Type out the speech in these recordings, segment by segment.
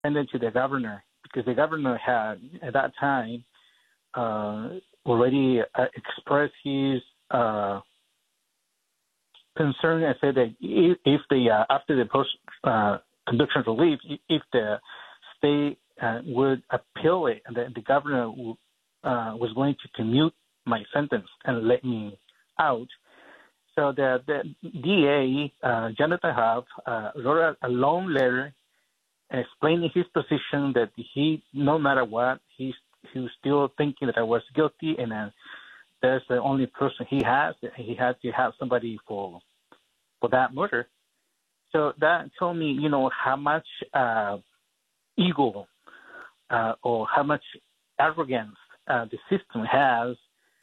send it to the governor, because the governor had at that time already expressed his concern and said that if the after the post conviction relief, if the state would appeal it, and the governor was going to commute my sentence and let me out. So the DA, Jonathan Huff, wrote a long letter explaining his position that he, no matter what, he was still thinking that I was guilty, and that's the only person he has. He had to have somebody for that murder. So that told me, how much ego or how much arrogance the system has,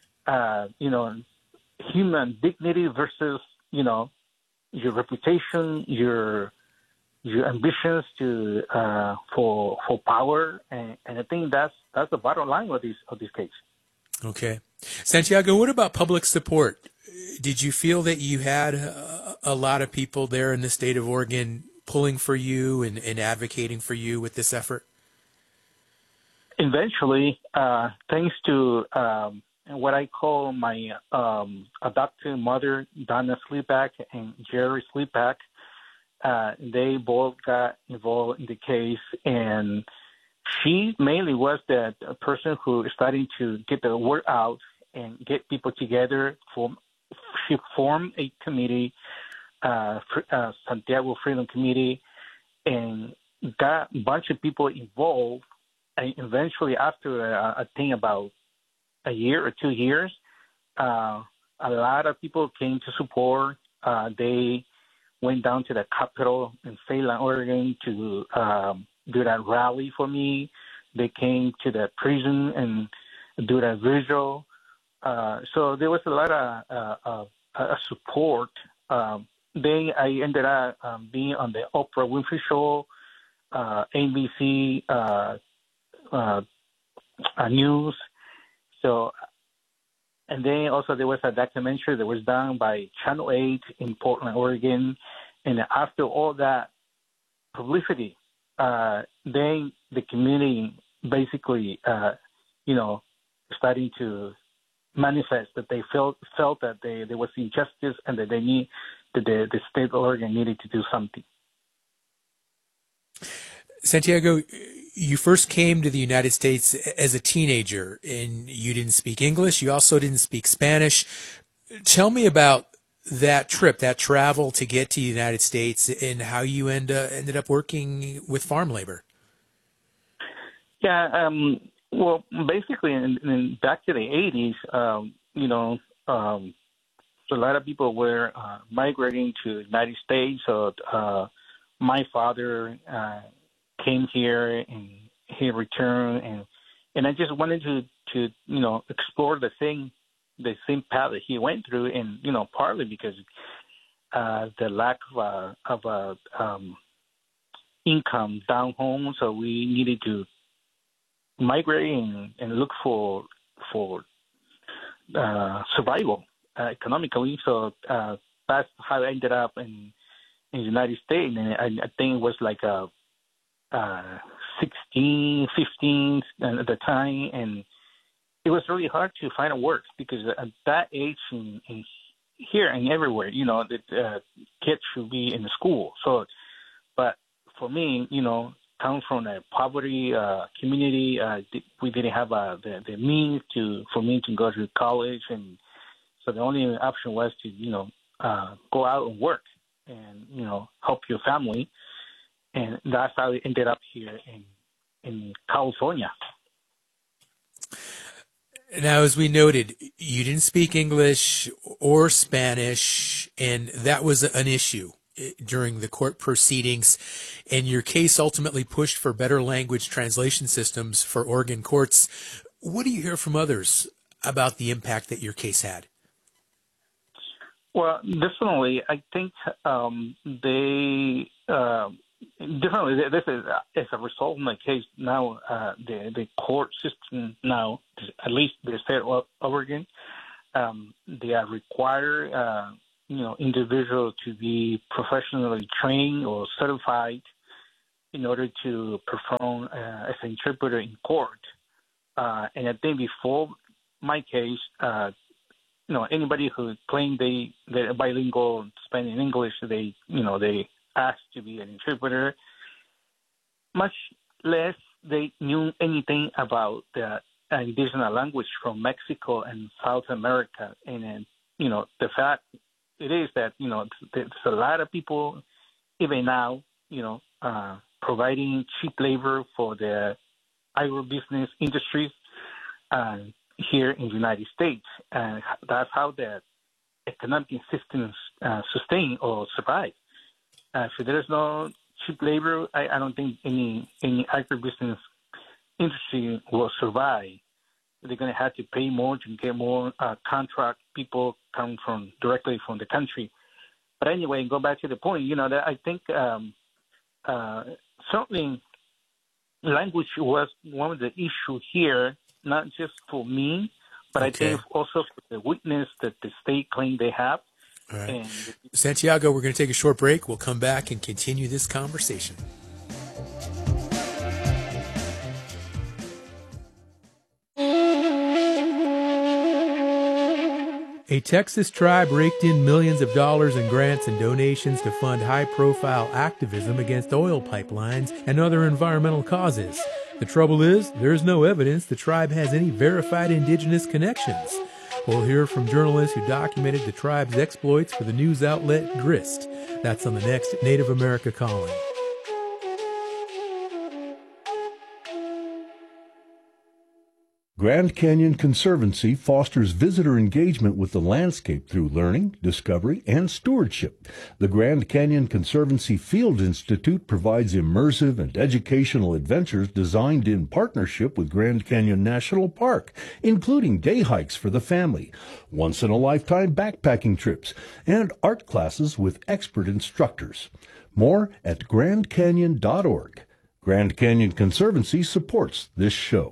human dignity versus, your reputation, your ambitions for power, and I think that's the bottom line of this case. Okay, Santiago, what about public support? Did you feel that you had a lot of people there in the state of Oregon pulling for you and advocating for you with this effort? Eventually, thanks to what I call my adopted mother, Donna Sleepak, and Jerry Sleepak, they both got involved in the case, and she mainly was the person who started to get the word out and get people together. She formed a committee, Santiago Freedom Committee, and got a bunch of people involved. And eventually, after I think about a year or 2 years, a lot of people came to support. They went down to the Capitol in Salem, Oregon, to do that rally for me. They came to the prison and do that visual. So there was a lot of support. Then I ended up being on the Oprah Winfrey Show, ABC News. So, and then also there was a documentary that was done by Channel 8 in Portland, Oregon. And after all that publicity, then the community basically, starting to manifest that they felt that there was injustice and that the state of Oregon needed to do something. Santiago, you first came to the United States as a teenager, and you didn't speak English. You also didn't speak Spanish. Tell me about that trip, that travel to get to the United States, and how you ended up working with farm labor. Yeah, well, basically, back to the 80s, so a lot of people were migrating to the United States. So my father came here and he returned, and I just wanted to explore the same path that he went through, and partly because the lack of income down home, so we needed to migrate and look for survival economically. So that's how I ended up in the United States, and I think it was like 16, 15 at the time, and it was really hard to find a work because at that age in here and everywhere, that kids should be in school. So, but for me, come from a poverty community, we didn't have the means for me to go to college, and so the only option was to go out and work and help your family, and that's how I ended up here in California. Now, as we noted, you didn't speak English or Spanish, and that was an issue during the court proceedings, and your case ultimately pushed for better language translation systems for Oregon courts. What do you hear from others about the impact that your case had? Well, definitely, I think they definitely this is as a result of my case now. The court system now, at least the state of Oregon, they are required individuals to be professionally trained or certified, in order to perform as an interpreter in court. And I think before my case, anybody who claimed they're bilingual, Spanish and English, they asked to be an interpreter. Much less they knew anything about the indigenous language from Mexico and South America. And the fact it is that there's a lot of people even now providing cheap labor for the agribusiness industries here in the United States, and that's how the economic systems sustain or survive. So there is no cheap labor. I don't think any agribusiness industry will survive. They're going to have to pay more to get more contract people come directly from the country. But anyway, go back to the point. That I think certainly language was one of the issues here, not just for me, but I think also for the witness that the state claimed they have. All right. Santiago, we're going to take a short break. We'll come back and continue this conversation. A Texas tribe raked in millions of dollars in grants and donations to fund high-profile activism against oil pipelines and other environmental causes. The trouble is, there's no evidence the tribe has any verified indigenous connections. We'll hear from journalists who documented the tribe's exploits for the news outlet Grist. That's on the next Native America Calling. Grand Canyon Conservancy fosters visitor engagement with the landscape through learning, discovery, and stewardship. The Grand Canyon Conservancy Field Institute provides immersive and educational adventures designed in partnership with Grand Canyon National Park, including day hikes for the family, once-in-a-lifetime backpacking trips, and art classes with expert instructors. More at grandcanyon.org. Grand Canyon Conservancy supports this show.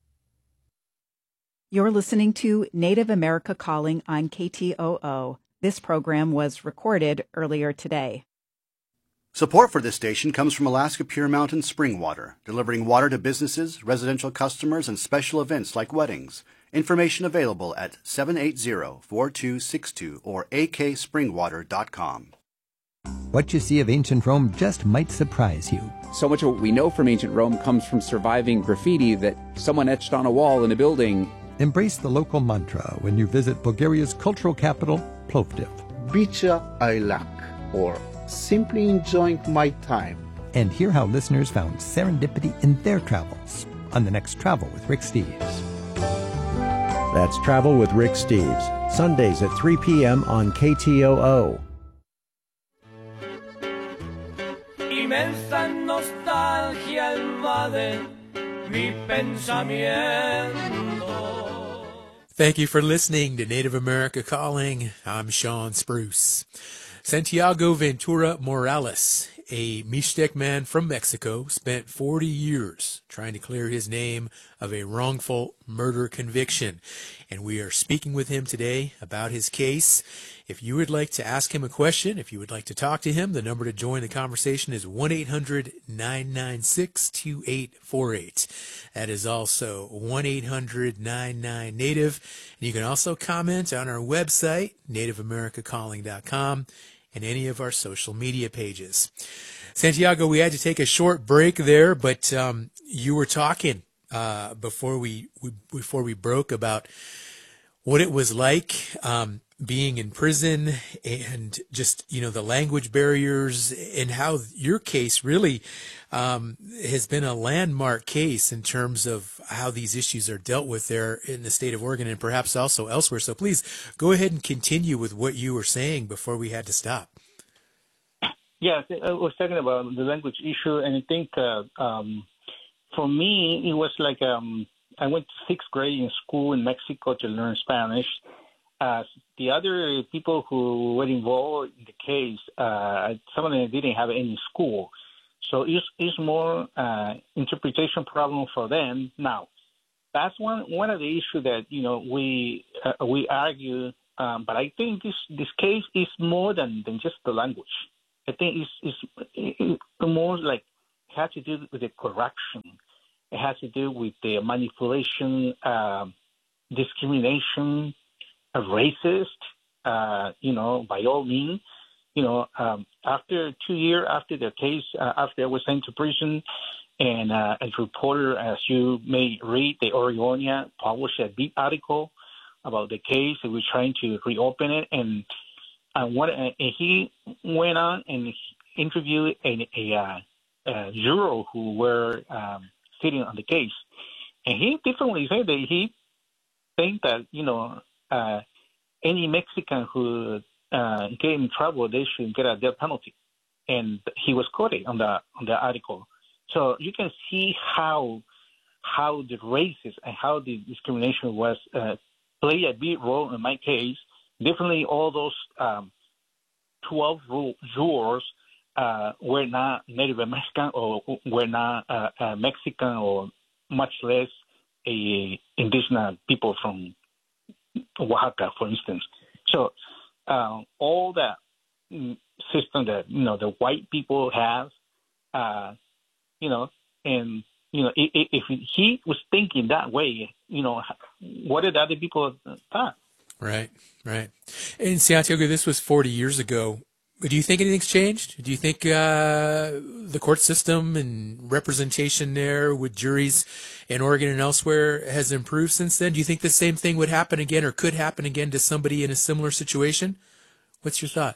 You're listening to Native America Calling on KTOO. This program was recorded earlier today. Support for this station comes from Alaska Pure Mountain Spring Water, delivering water to businesses, residential customers, and special events like weddings. Information available at 780-4262 or akspringwater.com. What you see of ancient Rome just might surprise you. So much of what we know from ancient Rome comes from surviving graffiti that someone etched on a wall in a building. Embrace the local mantra when you visit Bulgaria's cultural capital, Plovdiv. Bicha Ailak, or simply enjoying my time. And hear how listeners found serendipity in their travels on the next Travel with Rick Steves. That's Travel with Rick Steves, Sundays at 3 p.m. on KTOO. Inmensa nostalgia invade mi pensamiento. Thank you for listening to Native America Calling. I'm Sean Spruce. Santiago Ventura Morales, a Mixtec man from Mexico, spent 40 years trying to clear his name of a wrongful murder conviction. And we are speaking with him today about his case. If you would like to ask him a question, if you would like to talk to him, the number to join the conversation is 1-800-996-2848. That is also 1-800-99-NATIVE. And you can also comment on our website, nativeamericacalling.com, and any of our social media pages. Santiago, we had to take a short break there, but you were talking before we broke about what it was like being in prison and just, the language barriers and how your case really has been a landmark case in terms of how these issues are dealt with there in the state of Oregon and perhaps also elsewhere. So please go ahead and continue with what you were saying before we had to stop. Yeah, I was talking about the language issue, and I think for me, it was like I went to sixth grade in school in Mexico to learn Spanish. The other people who were involved in the case, some of them didn't have any school. So it's more interpretation problem for them. Now, that's one of the issues that, we argue, but I think this case is more than just the language. I think it's more like has to do with the corruption. It has to do with the manipulation, discrimination, racist. By all means, after 2 years after the case, after I was sent to prison, and as a reporter, as you may read, the Oregonian published a big article about the case. They were trying to reopen it, and he went on and interviewed a juror who were sitting on the case, and he definitely said that he think that any Mexican who get in trouble, they should get a death penalty, and he was quoted on the article. So you can see how the racism and how the discrimination was play a big role in my case. Definitely, all those 12 jurors were not Native American or were not Mexican or much less a indigenous people from Oaxaca, for instance. So all that system that the white people have, if he was thinking that way, what did other people thought? Right. And Santiago, this was 40 years ago. Do you think anything's changed? Do you think the court system and representation there with juries in Oregon and elsewhere has improved since then? Do you think the same thing would happen again or could happen again to somebody in a similar situation? What's your thought?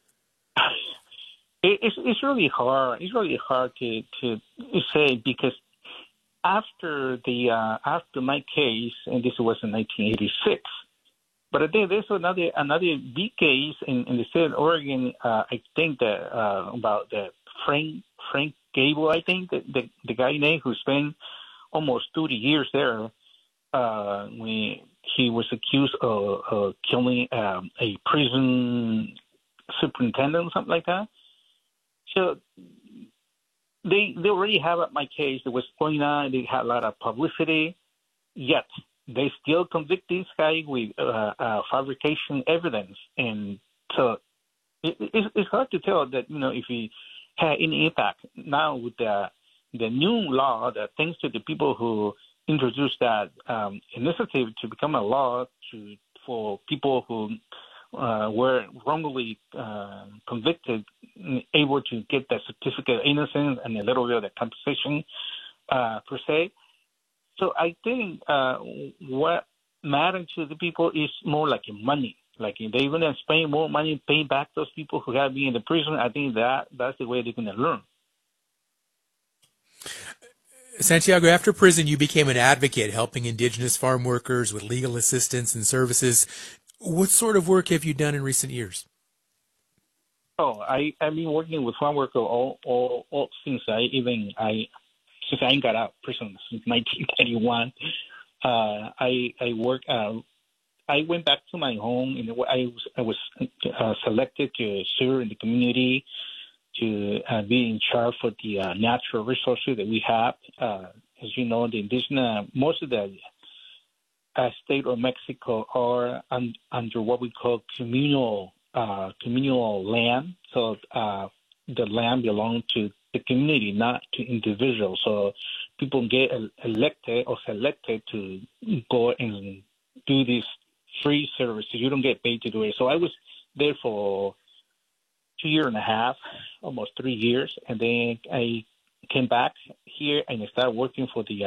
It's really hard. It's really hard to say, because after my case, and this was in 1986. But I think there's another big case in the state of Oregon. I think that about the Frank Gable. I think the guy named who spent almost 30 years there. When he was accused of killing a prison superintendent or something like that. So they already have my case that was going on. They had a lot of publicity, yet they still convict this guy with fabrication evidence. And so it's hard to tell that, if he had any impact. Now with the new law, that thanks to the people who introduced that initiative to become a law for people who were wrongly convicted, able to get that certificate of innocence and a little bit of the compensation per se. So I think what matters to the people is more like money. Like if they're going to spend more money paying back those people who have been in the prison, I think that's the way they're going to learn. Santiago, after prison, you became an advocate helping indigenous farm workers with legal assistance and services. What sort of work have you done in recent years? I've been working with farm workers all since I got out of prison since 1991. I went back to my home, and I was selected to serve in the community, to be in charge for the natural resources that we have. As you know, the indigenous, most of the state of Mexico are under what we call communal land. So the land belongs to the community, not to individuals. So people get elected or selected to go and do this free service. You don't get paid to do it. So I was there for 2.5 years, almost 3 years, and then I came back here and I started working for the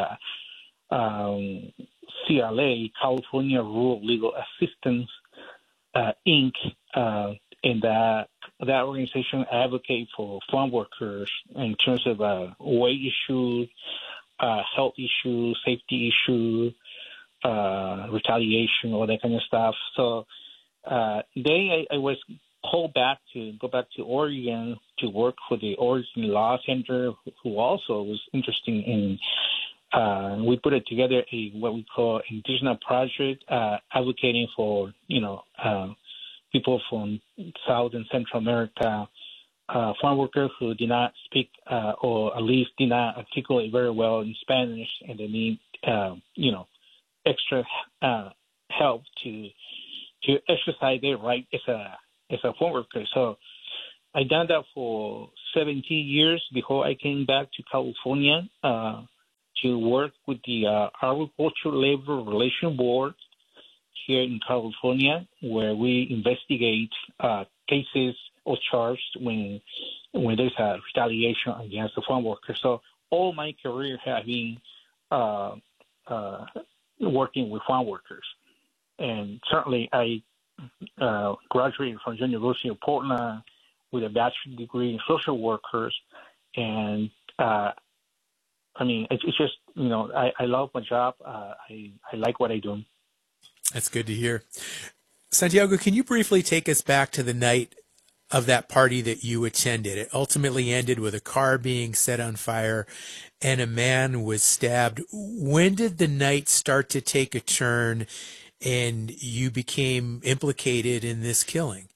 CLA, California Rural Legal Assistance Inc. And that organization advocates for farm workers in terms of wage issues, health issues, safety issues, retaliation, all that kind of stuff. So then I was called back to go back to Oregon to work for the Oregon Law Center, who also was interested in. We put it together what we call indigenous project, advocating for people from South and Central America, farm workers who did not speak or at least did not articulate very well in Spanish, and they need extra help to exercise their right as a farm worker. So I done that for 17 years before I came back to California to work with the Agricultural Labor Relations Board here in California, where we investigate cases or charges when there's a retaliation against the farm workers. So all my career has been working with farm workers. And certainly I graduated from the University of Portland with a bachelor's degree in social workers. And it's just, I love my job. I like what I do. That's good to hear. Santiago, can you briefly take us back to the night of that party that you attended? It ultimately ended with a car being set on fire and a man was stabbed. When did the night start to take a turn and you became implicated in this killing?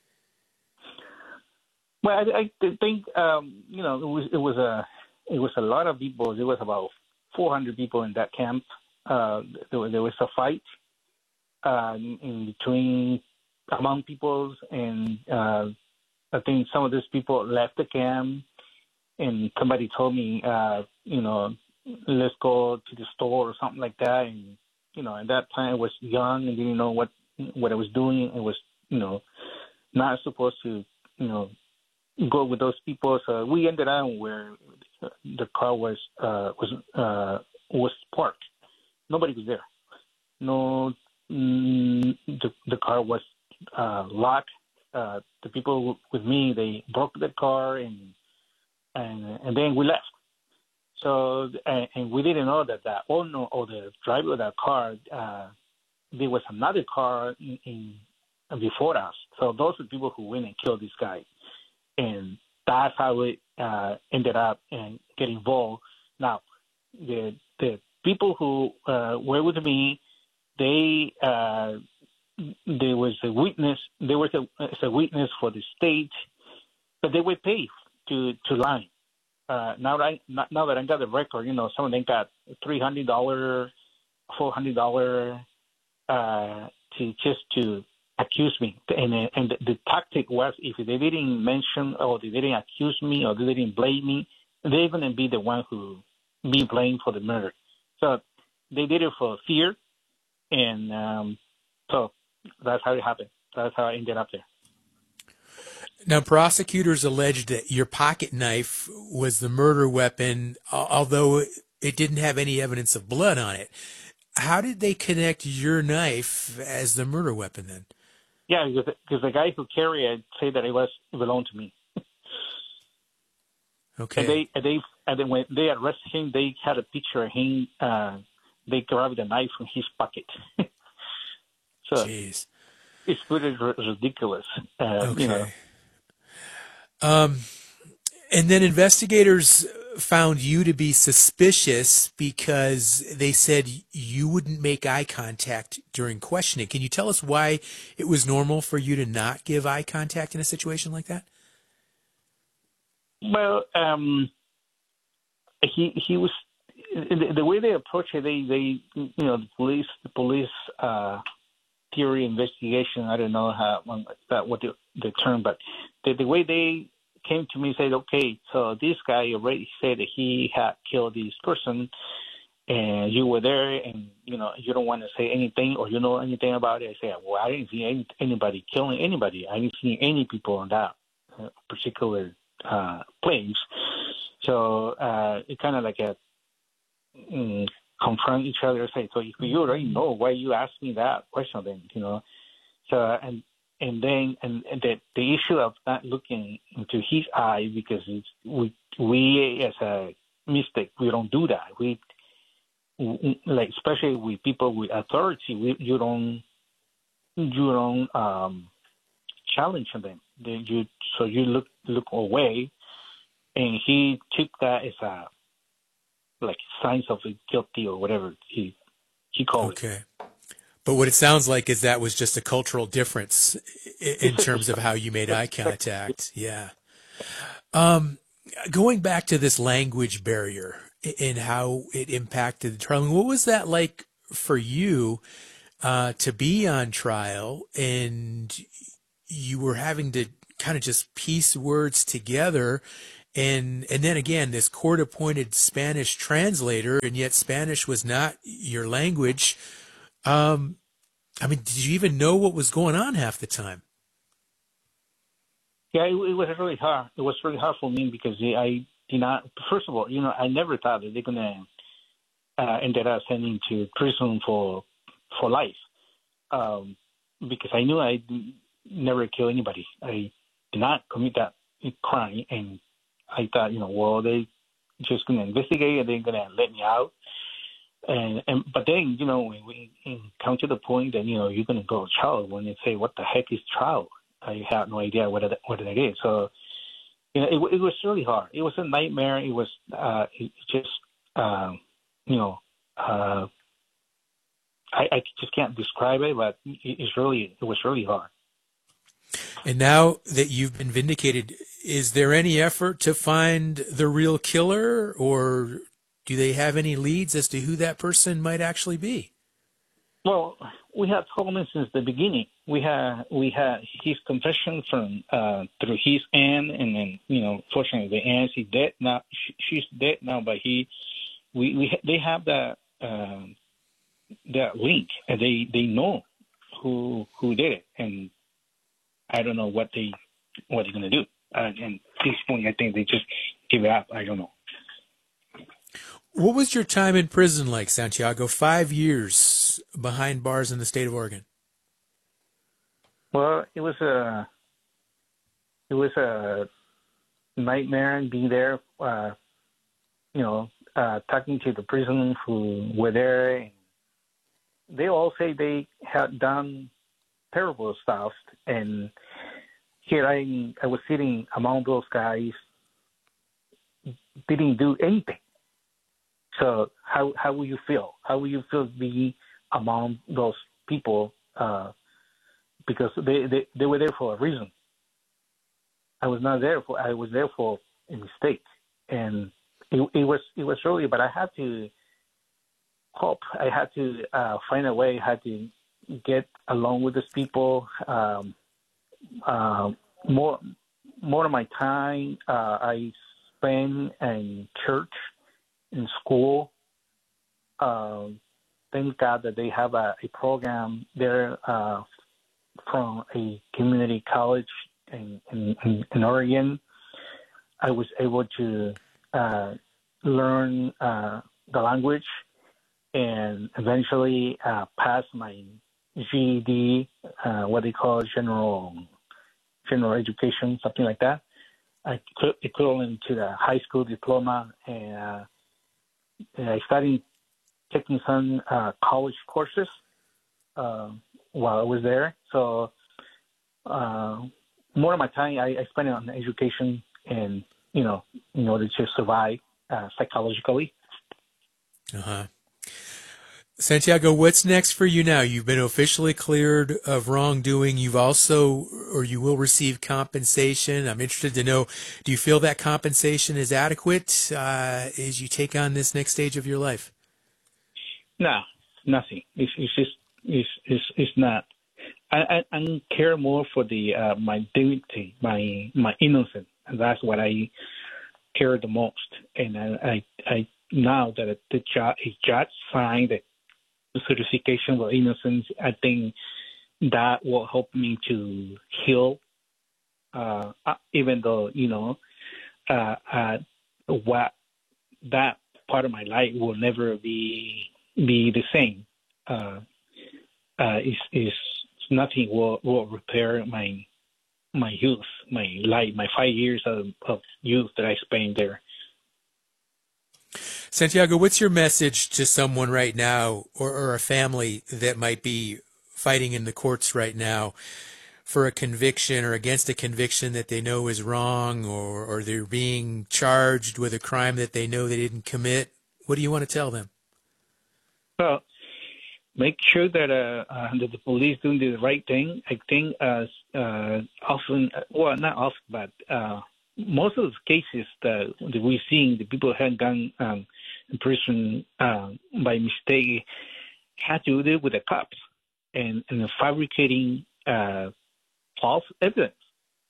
Well, I think it was a lot of people. There was about 400 people in that camp. There was a fight in between among peoples, and I think some of those people left the camp, and somebody told me, let's go to the store or something like that. And at that time I was young and didn't know what I was doing. It was not supposed to go with those people. So we ended up where the car was parked. Nobody was there. No, the car was locked. The people with me, they broke the car and then we left. So and we didn't know that the owner or the driver of that car, there was another car in before us. So those are people who went and killed this guy, and that's how we ended up and get involved. Now, the people who were with me, there was a witness. There was a witness for the state, but they were paid to lie. Now that I got the record, some of them got $300, $400 to accuse me. And the tactic was, if they didn't mention or they didn't accuse me or they didn't blame me, they're going to be the one who be blamed for the murder. So they did it for fear, and so that's how it happened. That's how I ended up there. Now, prosecutors alleged that your pocket knife was the murder weapon, although it didn't have any evidence of blood on it. How did they connect your knife as the murder weapon then? Yeah, because the guy who carried it said that it belonged to me. Okay. And then when they arrested him, they had a picture of him. They grabbed the knife from his pocket. So jeez, it's pretty ridiculous. Okay. And then investigators found you to be suspicious because they said you wouldn't make eye contact during questioning. Can you tell us why it was normal for you to not give eye contact in a situation like that? Well, he was the way they approached it. They the police theory investigation. I don't know what the term, but the way they came to me and said, okay, so this guy already said that he had killed this person, and you were there, and you don't want to say anything or you know anything about it. I said, well, I didn't see anybody killing anybody. I didn't see any people on that particular place. So it kind of like confront each other and say, so if you already know, why you ask me that question then, So and then the issue of not looking into his eye, because we as a mistake, we don't do that. We like, especially with people with authority, you don't challenge them. So you look away, and he took that as a like signs of guilty or whatever he called it. Okay. But what it sounds like is that was just a cultural difference in terms of how you made eye contact. Yeah. Going back to this language barrier and how it impacted the trial, what was that like for you to be on trial and you were having to kind of just piece words together. And then again, this court-appointed Spanish translator, and yet Spanish was not your language. I mean, did you even know what was going on half the time? Yeah, it was really hard. It was really hard for me because I did not. First of all, I never thought that they're gonna ended up sending to prison for life, because I knew I never kill anybody. I did not commit that crime, and I thought, well, they just gonna investigate and they're gonna let me out. But then, when we come to the point that you're gonna go to trial, when they say, "What the heck is trial?" I have no idea what it is. So, it was really hard. It was a nightmare. It was it just I just can't describe it, but it was really hard. And now that you've been vindicated, is there any effort to find the real killer, or do they have any leads as to who that person might actually be? Well, we have told him since the beginning. We had his confession from through his aunt, and then fortunately the aunt is dead now. She's dead now, but they have that link, and they know who did it, and I don't know what they're gonna do. And at this point, I think they just give it up. I don't know. What was your time in prison like, Santiago? 5 years behind bars in the state of Oregon. Well, it was a nightmare being there. Talking to the prisoners who were there, and they all say they had done terrible stuff, and here I was sitting among those guys, didn't do anything. So how will you feel? How will you feel being among those people? Because they were there for a reason. I was not there for. I was there for a mistake, and it was really. But I had to hope. I had to find a way. I had to get along with these people. More of my time I spend in church, in school. Thank God that they have a program there from a community college in Oregon. I was able to learn the language and eventually pass my GED, what they call general education, something like that, equivalent to the high school diploma. And I started taking some college courses while I was there. So more of my time I spent it on education and, in order to survive psychologically. Uh-huh. Santiago, what's next for you now? You've been officially cleared of wrongdoing. You've also, or you will receive compensation. I'm interested to know, do you feel that compensation is adequate as you take on this next stage of your life? No, nothing. It's not. I care more for my dignity, my innocence. And that's what I care the most. And I now that the judge signed the certification of innocence, I think that will help me to heal. Even though what that part of my life will never be the same. Is nothing will repair my youth, my life, my 5 years of youth that I spent there. Santiago, what's your message to someone right now or a family that might be fighting in the courts right now for a conviction or against a conviction that they know is wrong, or they're being charged with a crime that they know they didn't commit? What do you want to tell them? Well, make sure that the police doing the right thing. I think often, well, not often, but most of the cases that we're seeing, the people who have gone in prison by mistake had to do with the cops and fabricating false evidence.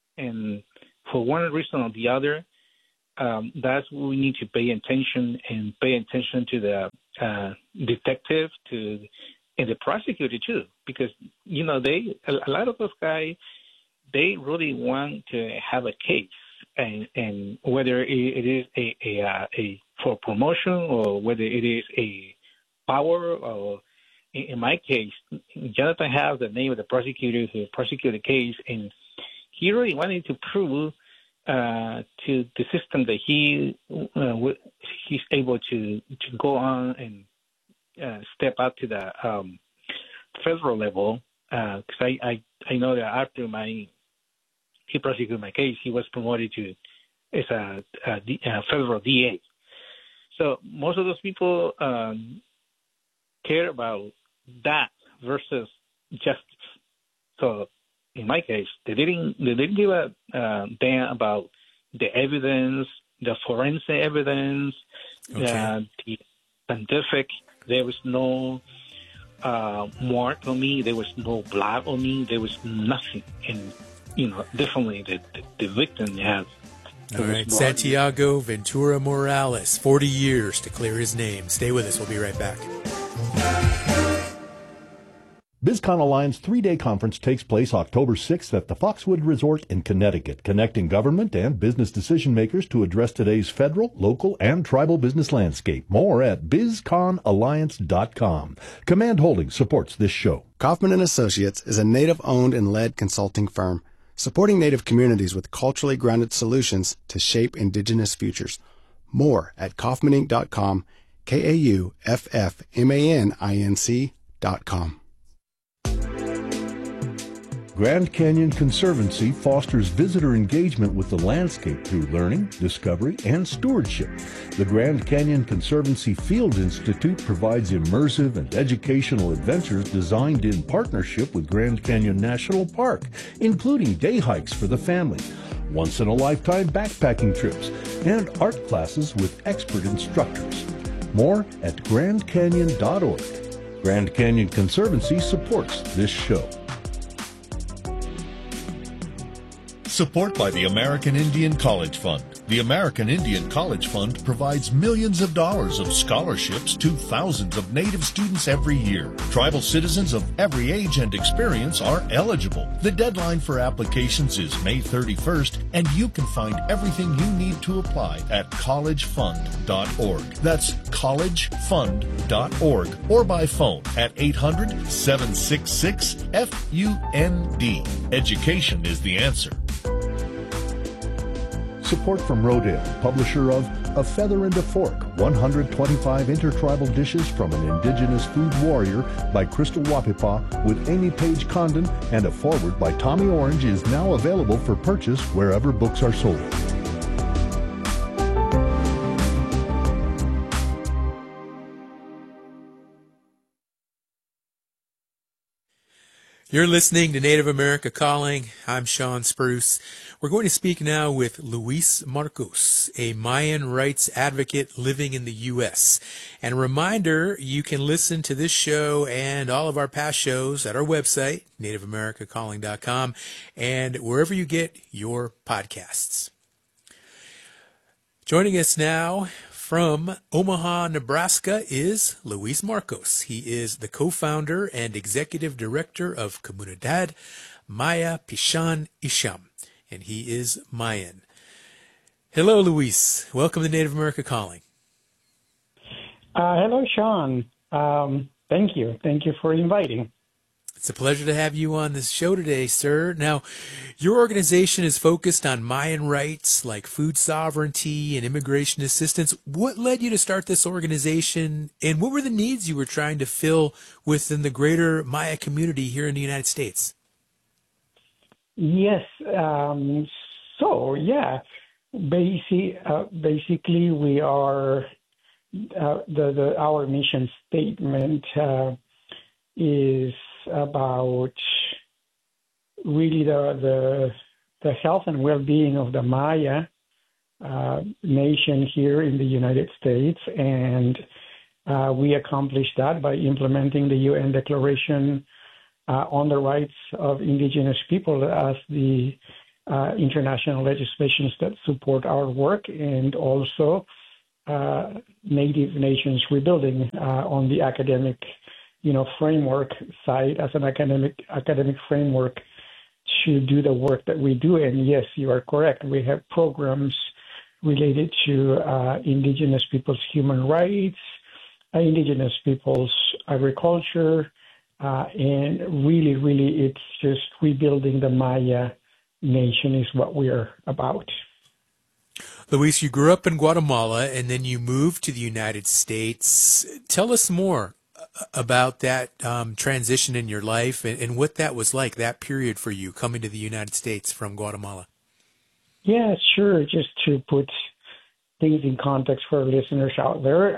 and for one reason or the other, that's what we need to pay attention to the detective, and the prosecutor too, because a lot of those guys, they really want to have a case, and whether it is a for promotion or whether it is a power, or in my case, Jonathan has the name of the prosecutor who prosecuted the case, and he really wanted to prove to the system that he's able to go on and step up to the federal level. Because I know that after he prosecuted my case, he was promoted as a federal DA. So most of those people care about that versus justice. So in my case, they didn't give a damn about the evidence, the forensic evidence, the scientific. There was no mark on me. There was no blood on me. There was nothing. And definitely the victim has. All right, Santiago Ventura Morales, 40 years to clear his name. Stay with us. We'll be right back. BizCon Alliance 3-day conference takes place October 6th at the Foxwood Resort in Connecticut, connecting government and business decision makers to address today's federal, local, and tribal business landscape. More at bizconalliance.com. Command Holdings supports this show. Kaufman & Associates is a Native-owned and led consulting firm supporting Native communities with culturally grounded solutions to shape Indigenous futures. More at kaufmaninc.com, KAUFFMANINC.com. Grand Canyon Conservancy fosters visitor engagement with the landscape through learning, discovery, and stewardship. The Grand Canyon Conservancy Field Institute provides immersive and educational adventures designed in partnership with Grand Canyon National Park, including day hikes for the family, once-in-a-lifetime backpacking trips, and art classes with expert instructors. More at grandcanyon.org. Grand Canyon Conservancy supports this show. Support by the American Indian College Fund. The American Indian College Fund provides millions of dollars of scholarships to thousands of Native students every year. Tribal citizens of every age and experience are eligible. The deadline for applications is May 31st, and you can find everything you need to apply at collegefund.org. That's collegefund.org, or by phone at 800-766-FUND. Education is the answer. Support from Rodale, publisher of A Feather and a Fork, 125 Intertribal Dishes from an Indigenous Food Warrior by Crystal Wapipa with Amy Page Condon, and a foreword by Tommy Orange is now available for purchase wherever books are sold. You're listening to Native America Calling. I'm Sean Spruce. We're going to speak now with Luis Marcos, a Mayan rights advocate living in the U.S. And a reminder, you can listen to this show and all of our past shows at our website, nativeamericacalling.com, and wherever you get your podcasts. Joining us now from Omaha, Nebraska is Luis Marcos. He is the co-founder and executive director of Comunidad Maya Pishan Isham, and he is Mayan. Hello, Luis. Welcome to Native America Calling. Hello, Sean. Thank you. Thank you for inviting. It's a pleasure to have you on this show today, sir. Now, your organization is focused on Mayan rights like food sovereignty and immigration assistance. What led you to start this organization, and what were the needs you were trying to fill within the greater Maya community here in the United States? Yes. Basically, we are our mission statement is about really the health and well-being of the Maya nation here in the United States, and we accomplished that by implementing the UN Declaration on the Rights of Indigenous People as the international legislations that support our work, and also Native Nations Rebuilding on the academic, framework side as an academic framework to do the work that we do. And yes, you are correct. We have programs related to Indigenous people's human rights, Indigenous people's agriculture, and really it's just rebuilding the Maya nation is what we are about. Luis, you grew up in Guatemala and then you moved to the United States. Tell us more about that transition in your life and what that was like, that period for you coming to the United States from Guatemala. Yeah, sure. Just to put things in context for our listeners out there,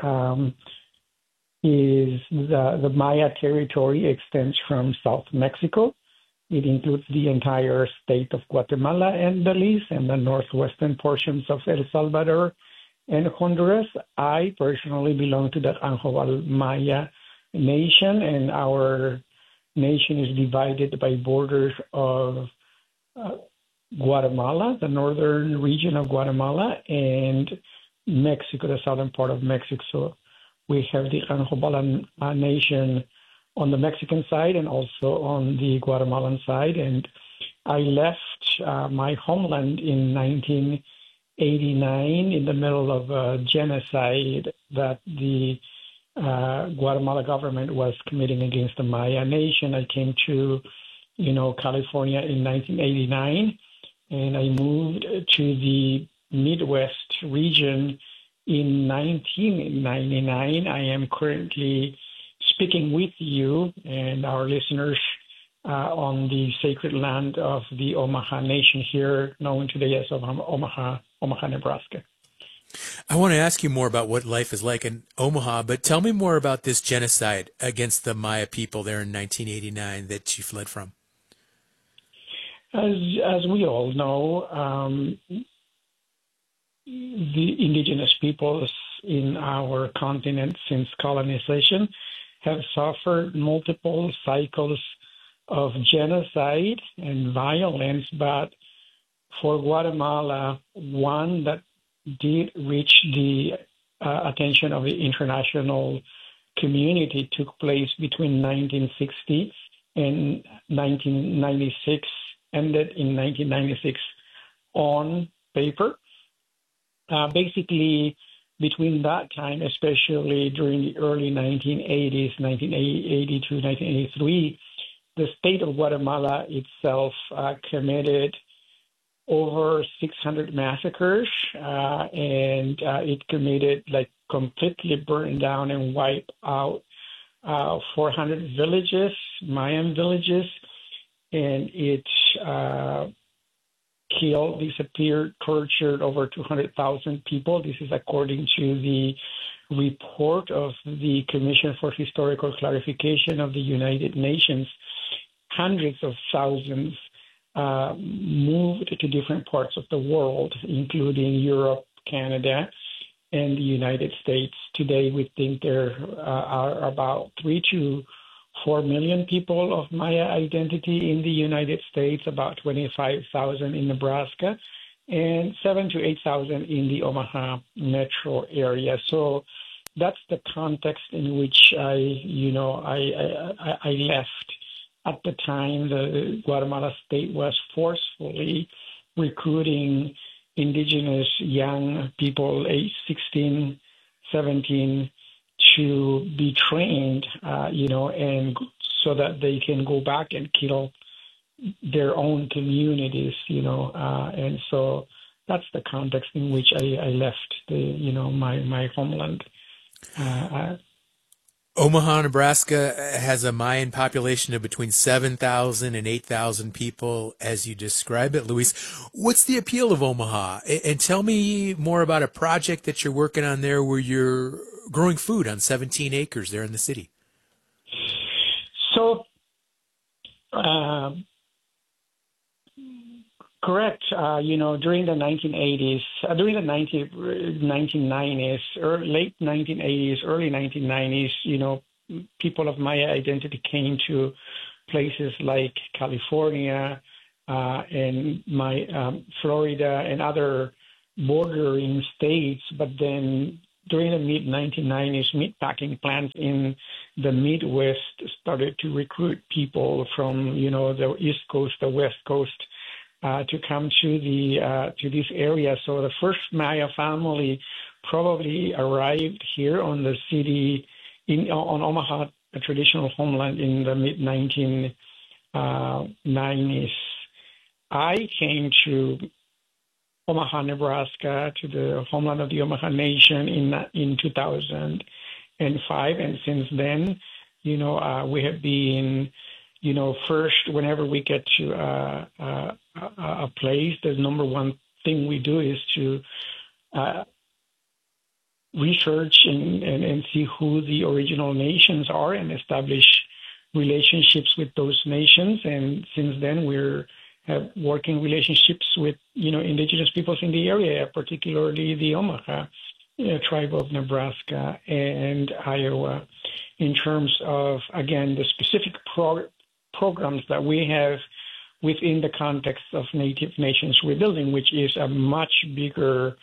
is the Maya territory extends from South Mexico. It includes the entire state of Guatemala and Belize and the northwestern portions of El Salvador and Honduras. I personally belong to the Anjobal Maya nation, and our nation is divided by borders of Guatemala, the northern region of Guatemala, and Mexico, the southern part of Mexico. So we have the Anjobal nation on the Mexican side and also on the Guatemalan side. And I left my homeland in 1989 in the middle of a genocide that the Guatemala government was committing against the Maya nation. I came to, California in 1989, and I moved to the Midwest region in 1999. I am currently speaking with you and our listeners on the sacred land of the Omaha Nation here, known today as Omaha, Nebraska. I want to ask you more about what life is like in Omaha, but tell me more about this genocide against the Maya people there in 1989 that you fled from. As we all know, the indigenous peoples in our continent since colonization have suffered multiple cycles of genocide and violence, but for Guatemala, one that did reach the attention of the international community took place between 1960 and 1996, ended in 1996 on paper. Basically, between that time, especially during the early 1980s, 1980 to 1983, the state of Guatemala itself committed over 600 massacres, and it committed, completely burned down and wiped out 400 villages, Mayan villages, and it killed, disappeared, tortured over 200,000 people. This is according to the report of the Commission for Historical Clarification of the United Nations. Hundreds of thousands moved to different parts of the world, including Europe, Canada, and the United States. Today, we think there are about 3 to 4 million people of Maya identity in the United States, about 25,000 in Nebraska, and 7,000 to 8,000 in the Omaha metro area. So that's the context in which I left. At the time, the Guatemala state was forcefully recruiting indigenous young people, aged 16, 17, to be trained, and so that they can go back and kill their own communities, and so that's the context in which I left my homeland. Omaha, Nebraska has a Mayan population of between 7,000 and 8,000 people, as you describe it. Luis, what's the appeal of Omaha? And tell me more about a project that you're working on there where you're growing food on 17 acres there in the city. So, correct. During the 1980s, during the 1990s, late 1980s, early 1990s, people of Maya identity came to places like California, and Florida and other bordering states. But then during the mid-1990s, meatpacking plants in the Midwest started to recruit people from, the East Coast, the West Coast, to come to this area. So the first Maya family probably arrived here on the city on Omaha, a traditional homeland, in the mid-1990s. I came to Omaha, Nebraska, to the homeland of the Omaha Nation in 2005, and since then, we have been, first, whenever we get to a place, the number one thing we do is to research and see who the original nations are and establish relationships with those nations. And since then, we're working relationships with, indigenous peoples in the area, particularly the Omaha tribe of Nebraska and Iowa, in terms of, again, the specific programs that we have within the context of Native Nations Rebuilding, which is a much bigger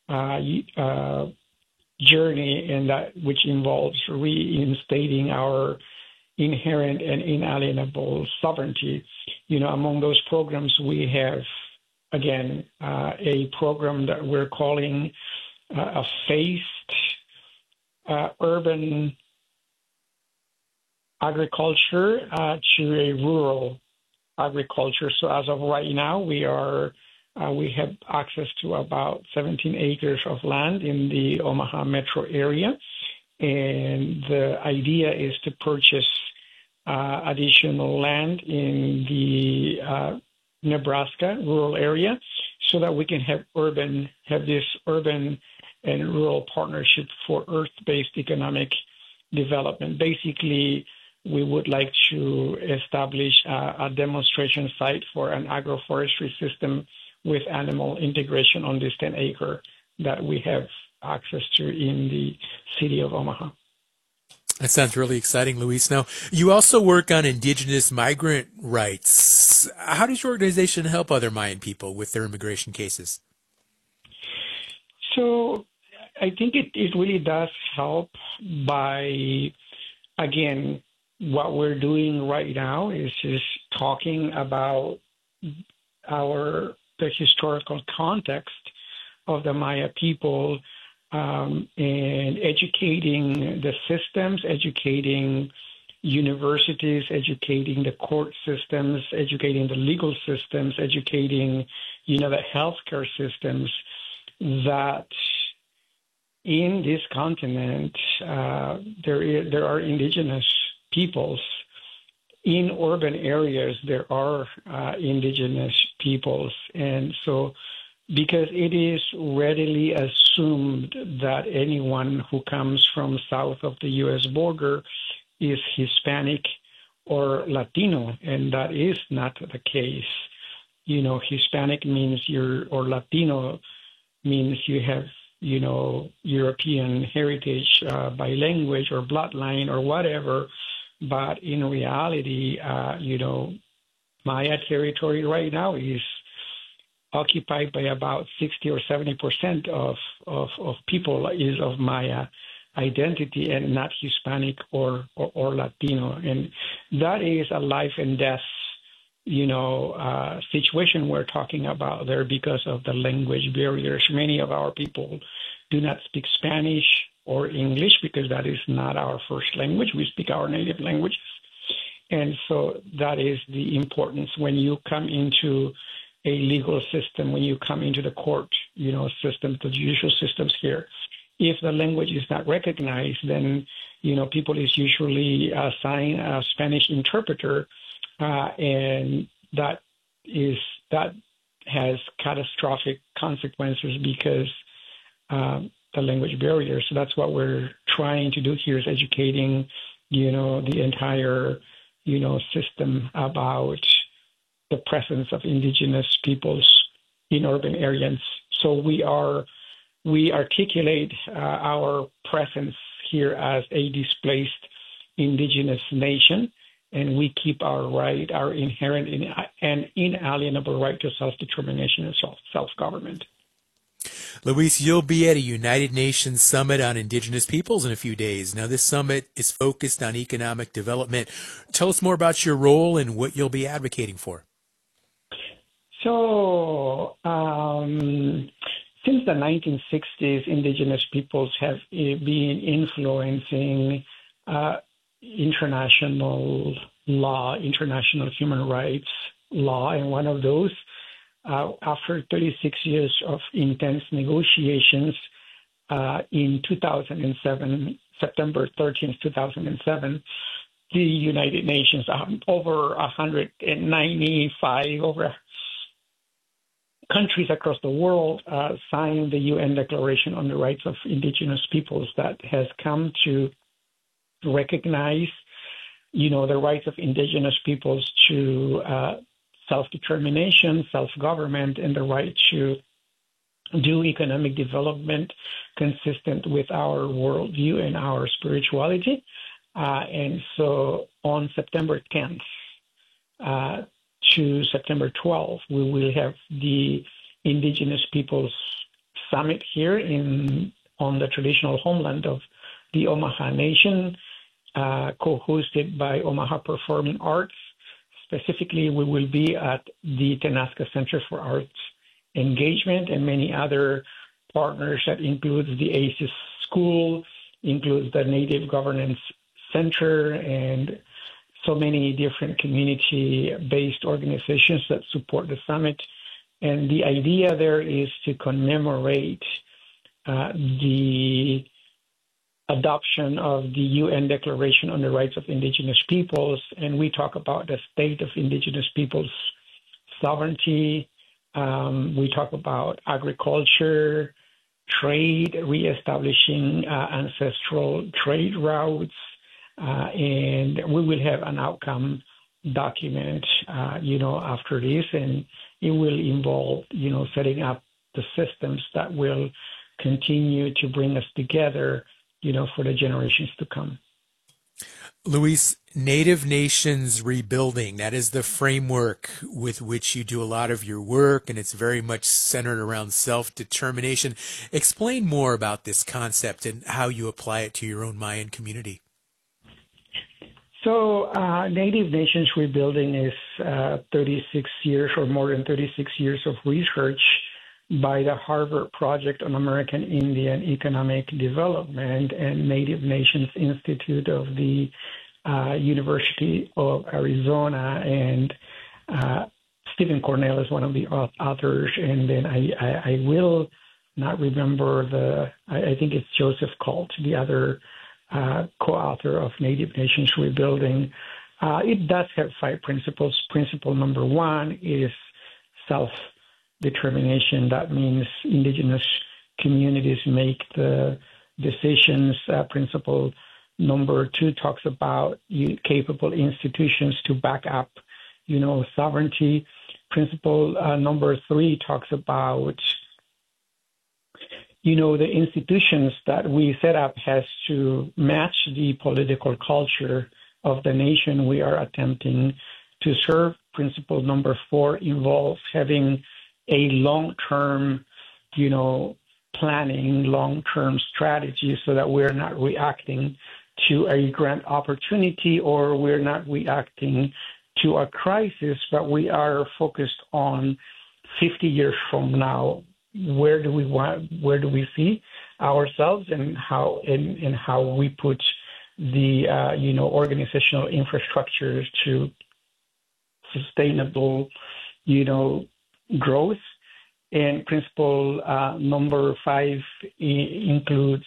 journey, and which involves reinstating our inherent and inalienable sovereignty. Among those programs, we have, again, a program that we're calling a phased urban agriculture to a rural agriculture. So as of right now, we have access to about 17 acres of land in the Omaha metro area. And the idea is to purchase additional land in the Nebraska rural area so that we can have this urban and rural partnership for earth-based economic development. Basically, we would like to establish a demonstration site for an agroforestry system with animal integration on this 10-acre that we have access to in the city of Omaha. That sounds really exciting, Luis. Now, you also work on indigenous migrant rights. How does your organization help other Mayan people with their immigration cases? So I think it really does help by, again, what we're doing right now is just talking about the historical context of the Maya people, and educating the systems, educating universities, educating the court systems, educating the legal systems, educating, the healthcare systems, that in this continent there are indigenous peoples. In urban areas, there are indigenous peoples, and so because it is readily assumed that anyone who comes from south of the U.S. border is Hispanic or Latino, and that is not the case. Hispanic means or Latino means you have, European heritage by language or bloodline or whatever, but in reality, Maya territory right now is occupied by about 60 or 70% of people is of Maya identity and not Hispanic or Latino. And that is a life and death, situation we're talking about there because of the language barriers. Many of our people do not speak Spanish or English because that is not our first language. We speak our native languages. And so that is the importance when you come into a legal system, when you come into the court, system, the judicial systems here. If the language is not recognized, then, people is usually assigned a Spanish interpreter, and that has catastrophic consequences because the language barrier. So that's what we're trying to do here is educating, the entire, system about the presence of indigenous peoples in urban areas. So we articulate our presence here as a displaced indigenous nation, and we keep our right, our inherent and inalienable right to self-determination and self-government. Luis, you'll be at a United Nations Summit on Indigenous Peoples in a few days. Now, this summit is focused on economic development. Tell us more about your role and what you'll be advocating for. So, since the 1960s, Indigenous peoples have been influencing international law, international human rights law, and one of those, after 36 years of intense negotiations, in 2007, September 13th, 2007, the United Nations, over 195 countries across the world signed the UN Declaration on the Rights of Indigenous Peoples that has come to recognize, the rights of indigenous peoples to self-determination, self-government, and the right to do economic development consistent with our worldview and our spirituality. And so on September 10th to September 12th, we will have the Indigenous Peoples Summit here on the traditional homeland of the Omaha Nation, co-hosted by Omaha Performing Arts. Specifically, we will be at the Tenaska Center for Arts Engagement and many other partners that includes the ACES School, includes the Native Governance Center, and so many different community-based organizations that support the summit. And the idea there is to commemorate the adoption of the UN Declaration on the Rights of Indigenous Peoples, and we talk about the state of Indigenous peoples' sovereignty. We talk about agriculture, trade, reestablishing ancestral trade routes, and we will have an outcome document, after this, and it will involve, setting up the systems that will continue to bring us together, for the generations to come. Luis, Native Nations Rebuilding, that is the framework with which you do a lot of your work, and it's very much centered around self-determination. Explain more about this concept and how you apply it to your own Mayan community. So Native Nations Rebuilding is 36 years or more than 36 years of research by the Harvard Project on American Indian Economic Development and Native Nations Institute of the University of Arizona, and Stephen Cornell is one of the authors, and then I will not remember I think it's Joseph Colt, the other co-author of Native Nations Rebuilding. It does have 5 principles. Principle number 1 is self-determination. That means indigenous communities make the decisions. Principle number 2 talks about capable institutions to back up, sovereignty. Principle number 3 talks about, the institutions that we set up has to match the political culture of the nation we are attempting to serve. Principle number 4 involves having a long-term, planning, long-term strategy so that we're not reacting to a grant opportunity or we're not reacting to a crisis, but we are focused on 50 years from now. Where do we see ourselves, and how we put the organizational infrastructure to sustainable growth. And principle number 5 includes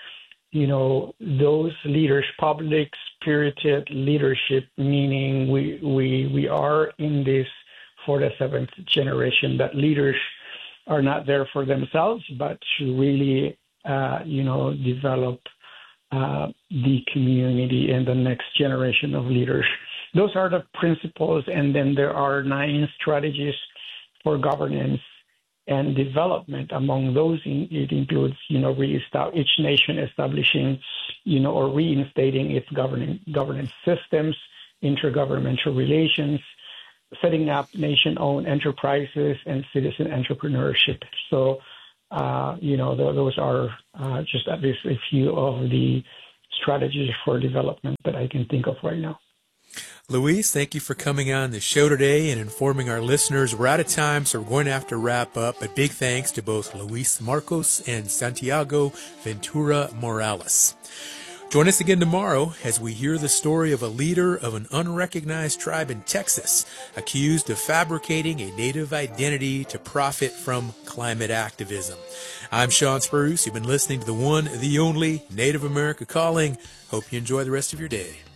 those leaders, public spirited leadership, meaning we are in this for the 7th generation, that leaders are not there for themselves, but to really, develop the community and the next generation of leaders. Those are the principles, and then there are 9 strategies for governance and development. Among those, it includes, each nation establishing, or reinstating its governance systems. intergovernmental relations, setting up nation-owned enterprises, and citizen entrepreneurship. So, those are just at least a few of the strategies for development that I can think of right now. Luis, thank you for coming on the show today and informing our listeners. We're out of time, so we're going to have to wrap up. But big thanks to both Luis Marcos and Santiago Ventura Morales. Join us again tomorrow as we hear the story of a leader of an unrecognized tribe in Texas accused of fabricating a native identity to profit from climate activism. I'm Sean Spruce. You've been listening to the one, the only Native America Calling. Hope you enjoy the rest of your day.